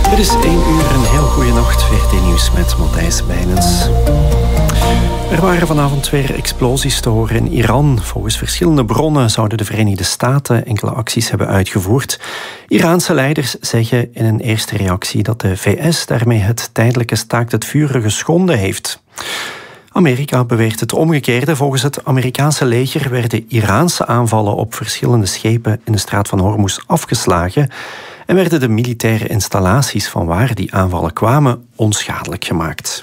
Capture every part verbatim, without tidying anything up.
Het is één uur, een heel goede nacht. V R T Nieuws met Matthijs Bijnens. Er waren vanavond weer explosies te horen in Iran. Volgens verschillende bronnen zouden de Verenigde Staten enkele acties hebben uitgevoerd. Iraanse leiders zeggen in een eerste reactie dat de V S daarmee het tijdelijke staakt het vuren geschonden heeft. Amerika beweert het omgekeerde. Volgens het Amerikaanse leger werden Iraanse aanvallen op verschillende schepen in de straat van Hormuz afgeslagen en werden de militaire installaties van waar die aanvallen kwamen onschadelijk gemaakt.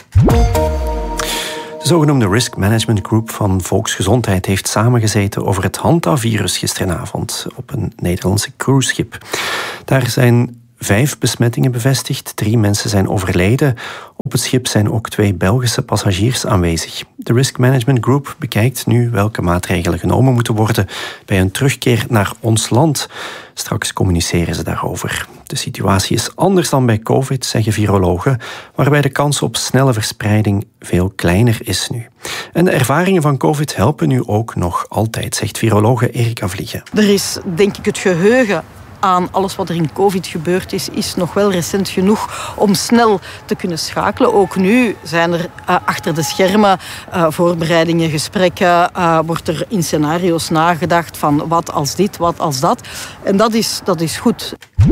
De zogenoemde Risk Management Group van Volksgezondheid heeft samengezeten over het Hantavirus gisteravond op een Nederlandse cruiseschip. Daar zijn vijf besmettingen bevestigd, drie mensen zijn overleden. Op het schip zijn ook twee Belgische passagiers aanwezig. De Risk Management Group bekijkt nu welke maatregelen genomen moeten worden bij een terugkeer naar ons land. Straks communiceren ze daarover. De situatie is anders dan bij COVID, zeggen virologen, waarbij de kans op snelle verspreiding veel kleiner is nu. En de ervaringen van COVID helpen nu ook nog altijd, zegt virologe Erika Vliegen. Er is, denk ik, het geheugen aan alles wat er in COVID gebeurd is, is nog wel recent genoeg om snel te kunnen schakelen. Ook nu zijn er uh, achter de schermen uh, voorbereidingen, gesprekken, uh, wordt er in scenario's nagedacht van wat als dit, wat als dat. En dat is, dat is goed.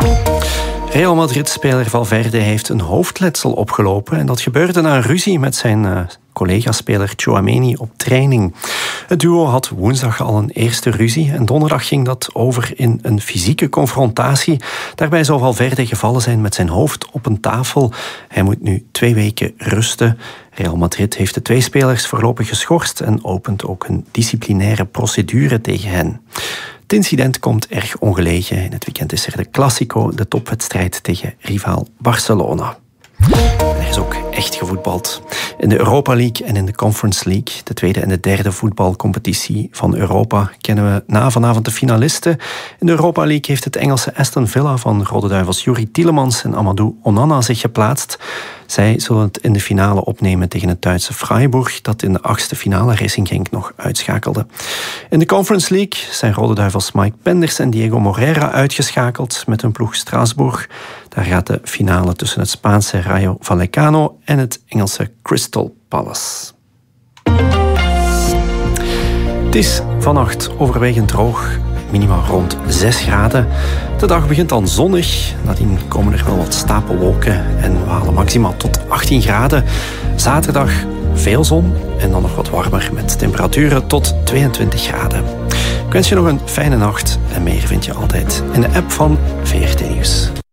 Real Madrid-speler Valverde heeft een hoofdletsel opgelopen en dat gebeurde na een ruzie met zijn uh, collega-speler Tchouaméni op training. Het duo had woensdag al een eerste ruzie en donderdag ging dat over in een fysieke confrontatie. Daarbij zou Valverde gevallen zijn met zijn hoofd op een tafel. Hij moet nu twee weken rusten. Real Madrid heeft de twee spelers voorlopig geschorst en opent ook een disciplinaire procedure tegen hen. Het incident komt erg ongelegen. In het weekend is er de Clásico, de topwedstrijd tegen rivaal Barcelona. Er is ook echt gevoetbald. In de Europa League en in de Conference League, de tweede en de derde voetbalcompetitie van Europa, kennen we na vanavond de finalisten. In de Europa League heeft het Engelse Aston Villa van Rode Duivels Youri Tielemans en Amadou Onana zich geplaatst. Zij zullen het in de finale opnemen tegen het Duitse Freiburg, dat in de achtste finale Racing Genk nog uitschakelde. In de Conference League zijn Rode Duivels Mike Penders en Diego Moreira uitgeschakeld met hun ploeg Straatsburg. Daar gaat de finale tussen het Spaanse Rayo Vallecano en het Engelse Crystal Palace. Het is vannacht overwegend droog. Minimaal rond zes graden. De dag begint dan zonnig. Nadien komen er wel wat stapelwolken en we halen maximaal tot achttien graden. Zaterdag veel zon en dan nog wat warmer met temperaturen tot tweeëntwintig graden. Ik wens je nog een fijne nacht en meer vind je altijd in de app van V R T Nieuws.